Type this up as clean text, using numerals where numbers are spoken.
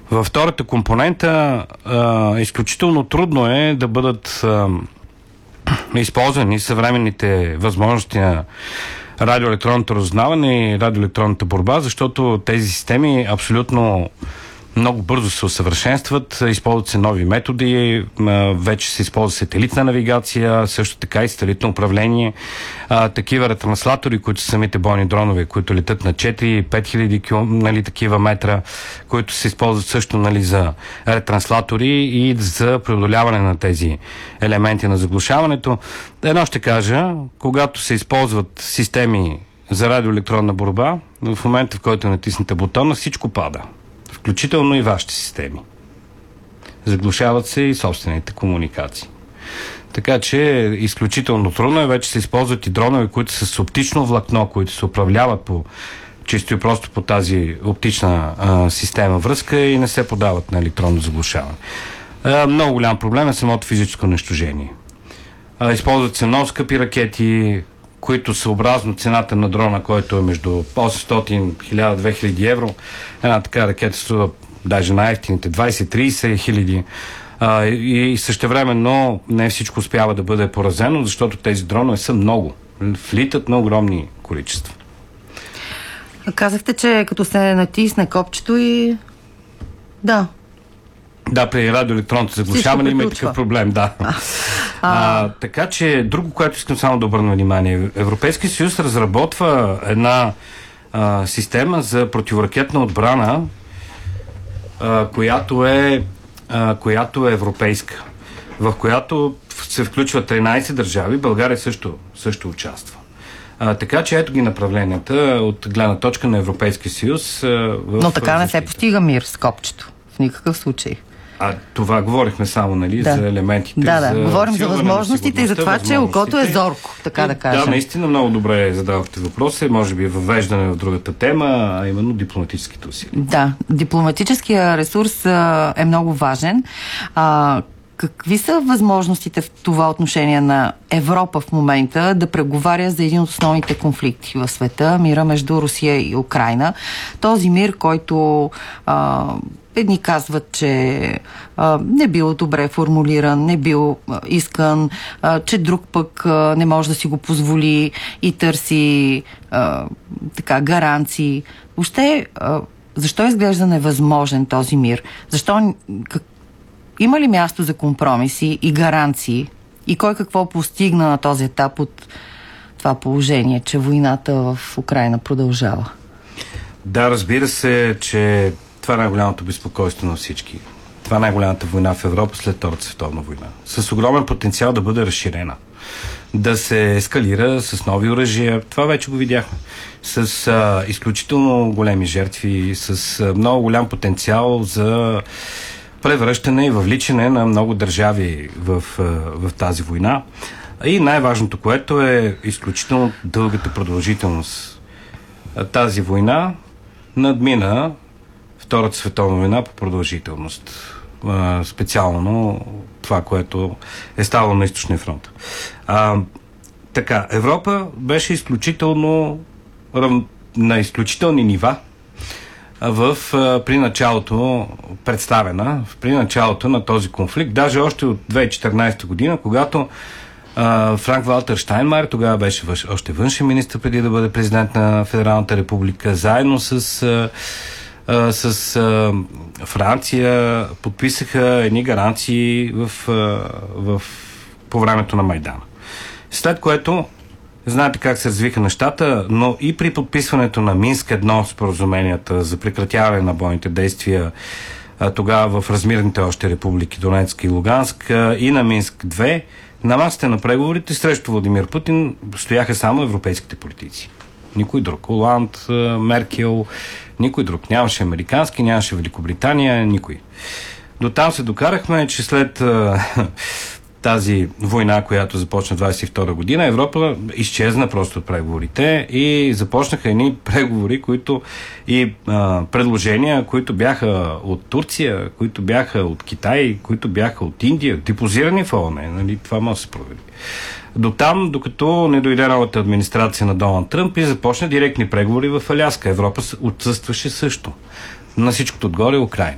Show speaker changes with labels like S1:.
S1: Във втората компонента изключително трудно е да бъдат използвани съвременните възможности на радиоелектронното разузнаване и радиоелектронната борба, защото тези системи абсолютно много бързо се усъвършенстват, използват се нови методи, вече се използва сателитна навигация, също така и сателитно управление. Такива ретранслатори, които са самите бойни дронове, които летат на 4-5 хиляди такива метра, които се използват също за ретранслатори и за преодоляване на тези елементи на заглушаването. Едно ще кажа, когато се използват системи за радиоелектронна борба, в момента, в който натиснете бутона, всичко пада. Включително и вашите системи. Заглушават се и собствените комуникации. Така че изключително трудно е. Вече се използват и дронове, които са с оптично влакно, които се управляват чисто и просто по тази оптична система връзка и не се подават на електронно заглушаване. Много голям проблем е самото физическо унищожение. Използват се много скъпи ракети, които съобразно цената на дрона, който е между 800, 1000, 2000 евро. Една така ракета струва даже най-евтините 20-30 хиляди. И същевременно не всичко успява да бъде поразено, защото тези дронове са много. Влитат на огромни количества.
S2: Казахте, че като се натисне копчето и... Да,
S1: при радиоелектронното заглушаване има такъв проблем, да. Така че, друго, което искам само да обърна внимание. Европейския съюз разработва една система за противоракетна отбрана, която е европейска, в която се включват 13 държави, България също участва. Така че ето ги направленията от гледна точка на Европейския съюз.
S2: Но така не се постига мир с копчето. В никакъв случай.
S1: Това говорихме само, за елементите.
S2: Да. Говорим за възможностите и за това, че окото е зорко, така да кажем.
S1: Да, наистина много добре задавахте въпроса. Може би въвеждане в другата тема, а именно дипломатическите усилия. Да,
S2: дипломатическия ресурс е много важен. Какви са възможностите в това отношение на Европа в момента да преговаря за един от основните конфликти в света, мира между Русия и Украйна? Този мир, който едни казват, че не бил добре формулиран, не бил искан, че друг пък не може да си го позволи и търси гаранции. Въобще, защо изглежда невъзможен този мир? Защо... Има ли място за компромиси и гаранции? И кой какво постигна на този етап от това положение, че войната в Украйна продължава?
S1: Да, разбира се, че това е най-голямото безпокойство на всички. Това е най-голямата война в Европа след Втората световна война. С огромен потенциал да бъде разширена. Да се ескалира с нови оръжия. Това вече го видяхме. С изключително големи жертви, с много голям потенциал за превръщане и въвличане на много държави в тази война. И най-важното, което е изключително дългата продължителност. Тази война надмина Втората световна война по продължителност. Специално това, което е ставало на източния фронт. Европа беше изключително на изключителни нива при началото на този конфликт, даже още от 2014 година, когато Франк Валтер Щайнмайер, тогава беше още външен министър преди да бъде президент на Федералната република, заедно с Франция подписаха едни гаранции по времето на Майдана. След което знаете как се развиха нещата, но и при подписването на Минск 1 споразуменията за прекратяване на бойните действия тогава в размирните още републики Донецк и Луганск и на Минск 2, на масата на преговорите срещу Владимир Путин стояха само европейските политици. Никой друг. Оланд, Меркел, никой друг. Нямаше американски, нямаше Великобритания, никой. До там се докарахме, че след тази война, която започна 22 година, Европа изчезна просто от преговорите и започнаха едни преговори, предложения, които бяха от Турция, които бяха от Китай, които бяха от Индия, депозирани в ООН. Това може да се провери. До там, докато не дойде новата администрация на Доналд Тръмп и започна директни преговори в Аляска. Европа отсъстваше също. На всичкото отгоре Украйна.